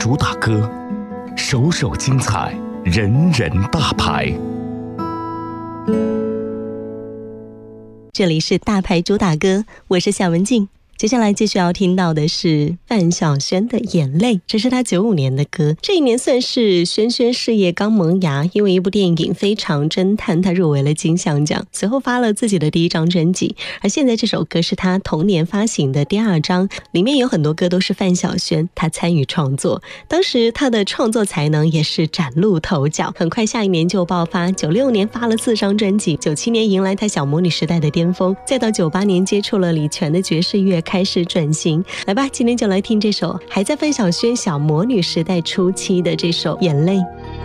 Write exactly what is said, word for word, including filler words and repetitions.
主打歌，首首精彩，人人大牌。 这里是大牌主打歌，我是夏文静。接下来继续要听到的是范晓萱的《眼泪》，这是她九五年的歌。这一年算是萱萱事业刚萌芽，因为一部电影《非常侦探》，她入围了金像奖，随后发了自己的第一张专辑。而现在这首歌是她同年发行的第二张，里面有很多歌都是范晓萱她参与创作。当时她的创作才能也是崭露头角，很快下一年就爆发。九六年发了四张专辑，九七年迎来她小魔女时代的巅峰，再到九八年接触了李泉的爵士乐，开始转型。来吧，今天就来听这首还在范晓萱小魔女时代初期的这首《眼泪》。